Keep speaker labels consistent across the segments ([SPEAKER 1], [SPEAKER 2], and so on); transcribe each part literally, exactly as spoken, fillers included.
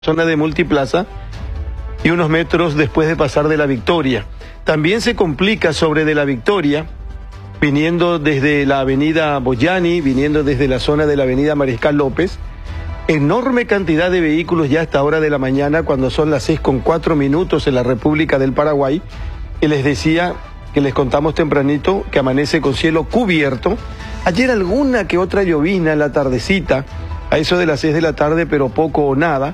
[SPEAKER 1] zona de Multiplaza y unos metros después de pasar de la Victoria. También se complica sobre de la Victoria, viniendo desde la avenida Boyani, viniendo desde la zona de la avenida Mariscal López. Enorme cantidad de vehículos ya a esta hora de la mañana, cuando son las seis con cuatro minutos en la República del Paraguay. Y les decía que les contamos tempranito que amanece con cielo cubierto. Ayer alguna que otra llovizna en la tardecita, a eso de las seis de la tarde, pero poco o nada.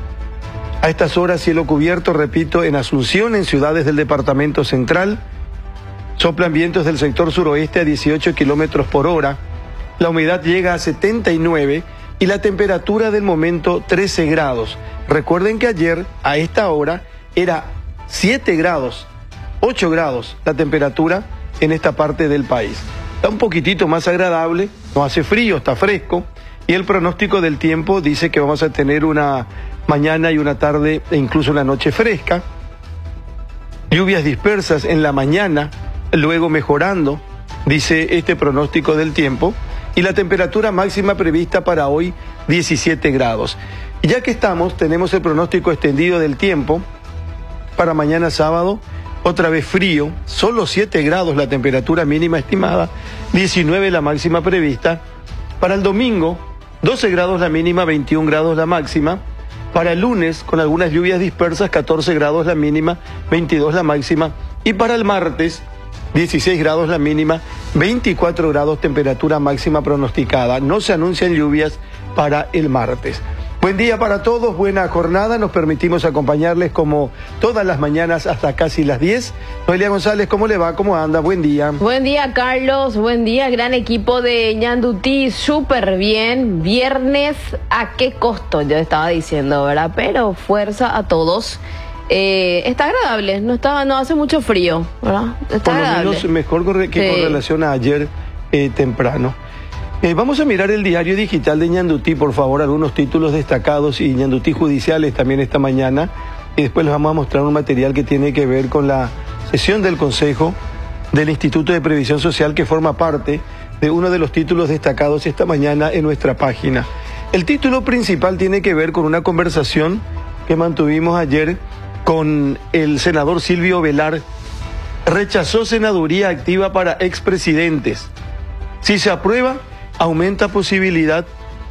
[SPEAKER 1] A estas horas cielo cubierto, repito, en Asunción, en ciudades del departamento central. Soplan vientos del sector suroeste a dieciocho kilómetros por hora. La humedad llega a setenta y nueve y la temperatura del momento trece grados. Recuerden que ayer a esta hora era siete grados, ocho grados la temperatura en esta parte del país. Está un poquitito más agradable, no hace frío, está fresco. Y el pronóstico del tiempo dice que vamos a tener una mañana y una tarde e incluso una noche fresca. Lluvias dispersas en la mañana, luego mejorando, dice este pronóstico del tiempo. Y la temperatura máxima prevista para hoy, diecisiete grados. Y ya que estamos, tenemos el pronóstico extendido del tiempo para mañana sábado. Otra vez frío, solo siete grados la temperatura mínima estimada, diecinueve la máxima prevista. Para el domingo, doce grados la mínima, veintiún grados la máxima. Para el lunes, con algunas lluvias dispersas, catorce grados la mínima, veintidós la máxima. Y para el martes, dieciséis grados la mínima, veinticuatro grados temperatura máxima pronosticada. No se anuncian lluvias para el martes. Buen día para todos, buena jornada. Nos permitimos acompañarles como todas las mañanas hasta casi las diez. Noelia González, ¿cómo le va? ¿Cómo anda? Buen día.
[SPEAKER 2] Buen día, Carlos. Buen día, gran equipo de Ñandutí. Súper bien. Viernes, ¿a qué costo? Yo estaba diciendo, ¿verdad? Pero fuerza a todos. Eh, está agradable, no está, no hace mucho frío, ¿verdad? Está
[SPEAKER 1] Por lo
[SPEAKER 2] agradable.
[SPEAKER 1] menos mejor con, que
[SPEAKER 2] Sí.
[SPEAKER 1] con relación a ayer eh, temprano. Eh, vamos a mirar el diario digital de Ñandutí, por favor, algunos títulos destacados y Ñandutí Judiciales también esta mañana. Y después les vamos a mostrar un material que tiene que ver con la sesión del Consejo del Instituto de Previsión Social, que forma parte de uno de los títulos destacados esta mañana en nuestra página. El título principal tiene que ver con una conversación que mantuvimos ayer con el senador Silvio Velar. Rechazó senaduría activa para expresidentes. Si se aprueba, aumenta posibilidad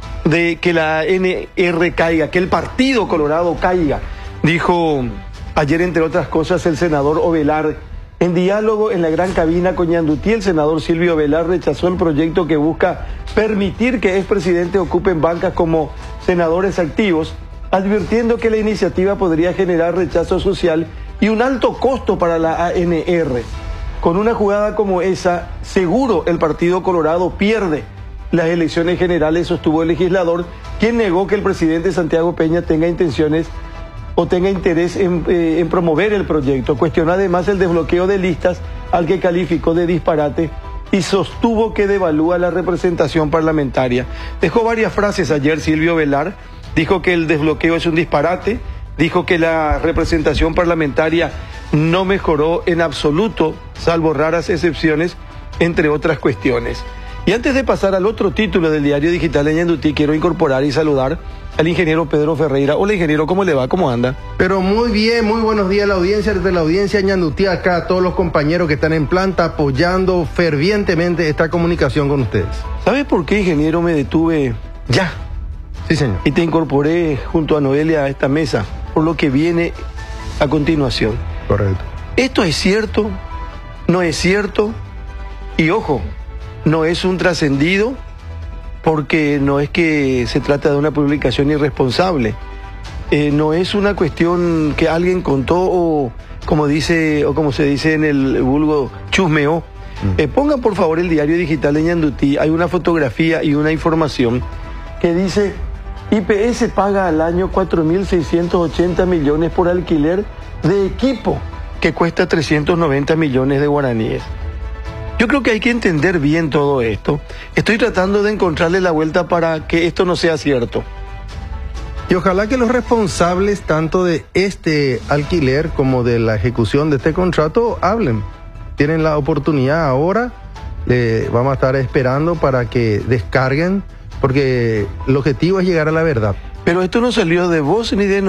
[SPEAKER 1] de que la N R caiga, que el Partido Colorado caiga, dijo ayer, entre otras cosas, el senador Ovelar. En diálogo en la gran cabina con Ñandutí, el senador Silvio Velar rechazó el proyecto que busca permitir que expresidentes ocupen bancas como senadores activos, advirtiendo que la iniciativa podría generar rechazo social y un alto costo para la A N R. Con una jugada como esa, seguro el Partido Colorado pierde las elecciones generales, sostuvo el legislador, quien negó que el presidente Santiago Peña tenga intenciones o tenga interés en, eh, en promover el proyecto. Cuestionó además el desbloqueo de listas, al que calificó de disparate, y sostuvo que devalúa la representación parlamentaria. Dejó varias frases ayer Silvio Velar. Dijo que el desbloqueo es un disparate, dijo que la representación parlamentaria no mejoró en absoluto, salvo raras excepciones, entre otras cuestiones. Y antes de pasar al otro título del diario digital de Ñandutí, quiero incorporar y saludar al ingeniero Pedro Ferreira. Hola, ingeniero, ¿cómo le va? ¿Cómo anda?
[SPEAKER 3] Pero muy bien, muy buenos días a la audiencia, desde la audiencia Ñandutí, acá a todos los compañeros que están en planta apoyando fervientemente esta comunicación con ustedes.
[SPEAKER 1] ¿Sabes por qué, ingeniero, me detuve ya?
[SPEAKER 3] Sí, señor.
[SPEAKER 1] Y te incorporé junto a Noelia a esta mesa, por lo que viene a continuación.
[SPEAKER 3] Correcto.
[SPEAKER 1] ¿Esto es cierto? ¿No es cierto? Y ojo, no es un trascendido, porque no es que se trata de una publicación irresponsable. Eh, no es una cuestión que alguien contó o como dice o como se dice en el vulgo, chusmeó. Mm. Eh, pongan por favor el diario digital de Ñandutí. Hay una fotografía y una información que dice: I P S paga al año cuatro mil seiscientos ochenta millones por alquiler de equipo que cuesta trescientos noventa millones de guaraníes. Yo creo que hay que entender bien todo esto. Estoy tratando de encontrarle la vuelta para que esto no sea cierto.
[SPEAKER 3] Y ojalá que los responsables tanto de este alquiler como de la ejecución de este contrato hablen. Tienen la oportunidad ahora, le vamos a estar esperando para que descarguen, porque el objetivo es llegar a la verdad.
[SPEAKER 1] Pero esto no salió de vos ni de